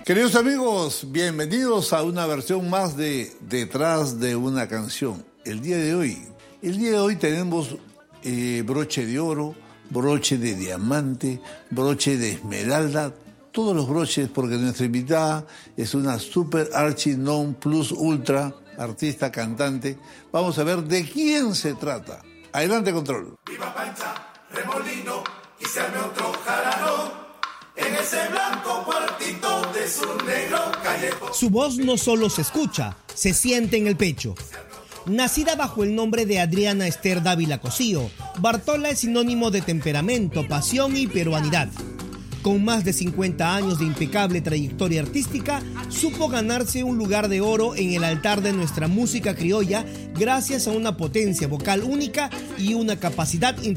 Queridos amigos, bienvenidos a una versión más de Detrás de una canción. El día de hoy tenemos broche de oro, broche de diamante, broche de esmeralda, todos los broches, porque nuestra invitada es una super archi non plus ultra artista cantante. Vamos a ver de quién se trata. Adelante, control. Viva Pancha, remolino y se arme otro jarano en ese blanco cuartito de su negro callejón. Su voz no solo se escucha, se siente en el pecho. Nacida bajo el nombre de Adriana Esther Dávila Cosío, Bartola es sinónimo de temperamento, pasión y peruanidad. Con más de 50 años de impecable trayectoria artística, supo ganarse un lugar de oro en el altar de nuestra música criolla gracias a una potencia vocal única y una capacidad